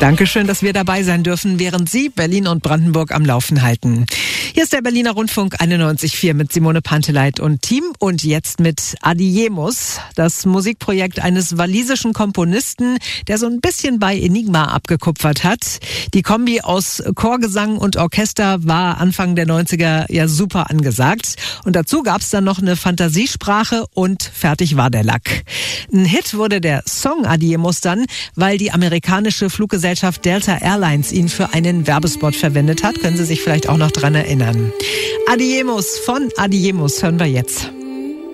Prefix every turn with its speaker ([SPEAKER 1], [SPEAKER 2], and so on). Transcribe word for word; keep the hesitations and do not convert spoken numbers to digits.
[SPEAKER 1] Dankeschön, dass wir dabei sein dürfen, während Sie Berlin und Brandenburg am Laufen halten. Hier ist der Berliner Rundfunk einundneunzig Komma vier mit Simone Panteleit und Team und jetzt mit Adiemus, das Musikprojekt eines walisischen Komponisten, der so ein bisschen bei Enigma abgekupfert hat. Die Kombi aus Chorgesang und Orchester war Anfang der neunziger ja super angesagt. Und dazu gab's dann noch eine Fantasiesprache und fertig war der Lack. Ein Hit wurde der Song Adiemus dann, weil die amerikanische Fluggesellschaft Delta Airlines ihn für einen Werbespot verwendet hat. Können Sie sich vielleicht auch noch dran erinnern. Adiemus von Adiemus hören wir jetzt.